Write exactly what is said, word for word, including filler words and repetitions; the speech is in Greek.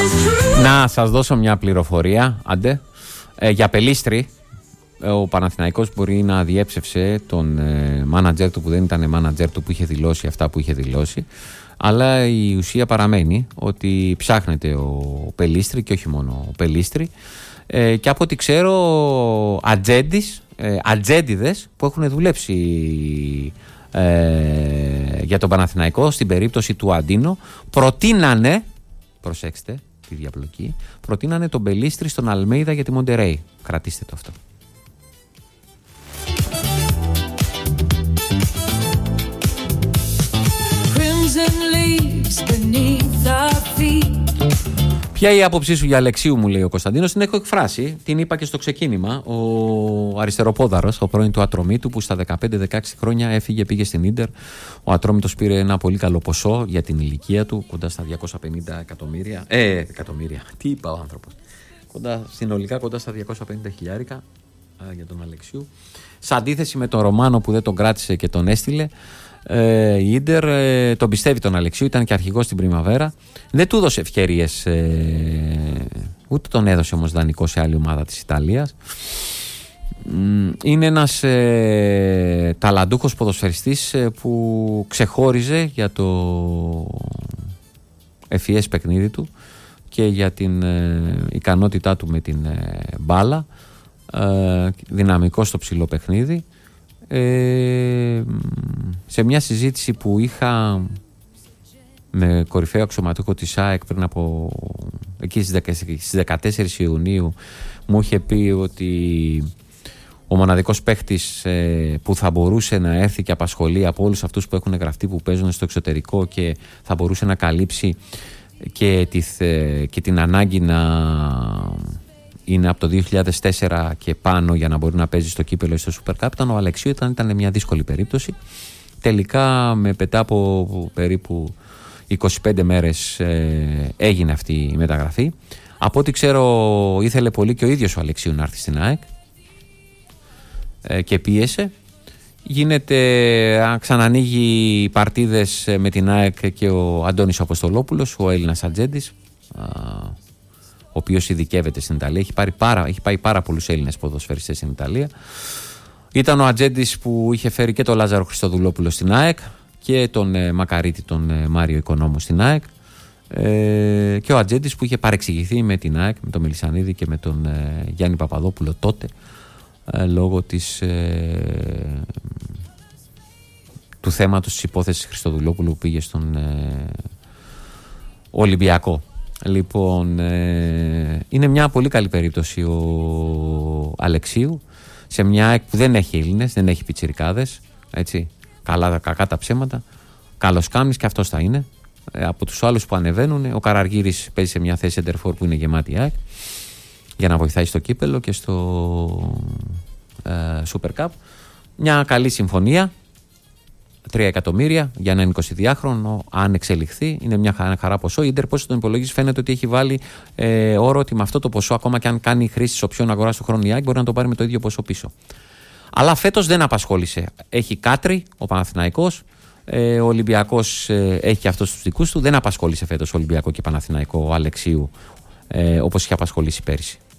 Να σας δώσω μια πληροφορία, άντε, ε, για Πελίστρη. Ο Παναθηναϊκός μπορεί να διέψευσε τον ε, μάνατζερ του που δεν ήταν μάνατζερ του, που είχε δηλώσει αυτά που είχε δηλώσει. Αλλά η ουσία παραμένει ότι ψάχνεται ο Πελίστρη και όχι μόνο ο Πελίστρη. Ε, και από ό,τι ξέρω, ατζέντις, ε, ατζέντιδες που έχουν δουλέψει ε, για τον Παναθηναϊκό στην περίπτωση του Αντίνο προτείνανε, προσέξτε τη διαπλοκή, προτείνανε τον Πελίστρη στον Αλμέιδα για τη Μοντερέι. Κρατήστε το αυτό. Ποια η άποψή σου για Αλεξίου, μου λέει ο Κωνσταντίνος. Την έχω εκφράσει, την είπα και στο ξεκίνημα. Ο αριστεροπόδαρος, ο πρώην του Ατρομήτου, που στα δεκαπέντε δεκαέξι χρόνια έφυγε, πήγε στην Ίντερ. Ο Ατρόμητος πήρε ένα πολύ καλό ποσό για την ηλικία του, κοντά στα διακόσια πενήντα εκατομμύρια. Ε, εκατομμύρια. Τι είπα ο άνθρωπος. Κοντά, συνολικά κοντά στα διακόσια πενήντα χιλιάρικα για τον Αλεξίου. Σε αντίθεση με τον Ρωμάνο που δεν τον κράτησε και τον έστειλε. Ε, η Ίντερ ε, τον πιστεύει τον Αλεξίου, ήταν και αρχηγός στην Πριμαβέρα. Δεν του έδωσε ευκαιρίες, ε, ούτε τον έδωσε όμως δανεικό σε άλλη ομάδα της Ιταλίας. Είναι ένας ε, ταλαντούχος ποδοσφαιριστής ε, που ξεχώριζε για το ευφυές παιχνίδι του και για την ε, ικανότητά του με την ε, μπάλα, ε, δυναμικό στο ψηλό παιχνίδι. Ε, σε μια συζήτηση που είχα με κορυφαίο αξιωματούχο της ΑΕΚ πριν από εκεί στις δεκατέσσερις Ιουνίου, μου είχε πει ότι ο μοναδικός παίχτης ε, που θα μπορούσε να έρθει και απασχολεί από όλους αυτούς που έχουν γραφτεί, που παίζουν στο εξωτερικό, και θα μπορούσε να καλύψει και, τη, και την ανάγκη να είναι από το δύο χιλιάδες τέσσερα και πάνω για να μπορεί να παίζει στο κύπελο ή στο Super Cup, ήταν ο Αλεξίου. Ήταν, ήταν μια δύσκολη περίπτωση. Τελικά με μετά από περίπου είκοσι πέντε μέρες ε, έγινε αυτή η μεταγραφή. Από ό,τι ξέρω ήθελε πολύ και ο ίδιος ο Αλεξίου να έρθει στην ΑΕΚ ε, και πίεσε. Γίνεται, ξανανοίγει παρτίδες με την ΑΕΚ και ο Αντώνης Αποστολόπουλος, ο Έλληνας ατζέντης, ο οποίος ειδικεύεται στην Ιταλία. Έχει, πάρει πάρα, έχει πάει πάρα πολλούς Έλληνες ποδοσφαιριστές στην Ιταλία. Ήταν ο ατζέντης που είχε φέρει και τον Λάζαρο Χριστοδουλόπουλο στην ΑΕΚ και τον ε, Μακαρίτη, τον ε, Μάριο Οικονόμου στην ΑΕΚ, ε, και ο ατζέντης που είχε παρεξηγηθεί με την ΑΕΚ, με τον Μελισσανίδη και με τον ε, Γιάννη Παπαδόπουλο τότε, ε, λόγω της, ε, του θέματος της υπόθεσης Χριστοδουλόπουλου που πήγε στον ε, Ολυμπιακό. Λοιπόν, ε, είναι μια πολύ καλή περίπτωση ο Αλεξίου σε μια ΑΕΚ που δεν έχει Έλληνες, δεν έχει πιτσιρικάδες, έτσι, καλά, κακά τα ψέματα. Καλός κάμνης και αυτός θα είναι. Ε, από τους άλλους που ανεβαίνουν, ο Καραργύρης παίζει σε μια θέση εντερφόρ που είναι γεμάτη ΑΕΚ για να βοηθάει στο κύπελο και στο ε, Super Cup. Μια καλή συμφωνία, τρία εκατομμύρια για έναν εικοσιδυάχρονο, αν εξελιχθεί, είναι μια χαρά ποσό. Η Ίντερ, πώς τον υπολογίζει, φαίνεται ότι έχει βάλει ε, όρο ότι με αυτό το ποσό, ακόμα και αν κάνει χρήση της οψιών αγοράς του χρόνου η ΑΕΚ, μπορεί να το πάρει με το ίδιο ποσό πίσω. Αλλά φέτος δεν απασχόλησε. Έχει Κάτρι, ο Παναθηναϊκός. Ε, ο Ολυμπιακός ε, έχει και αυτός τους δικούς του. Δεν απασχόλησε φέτος Ολυμπιακό και Παναθηναϊκό ο Αλεξίου ε, όπως είχε απασχολήσει πέρυσι.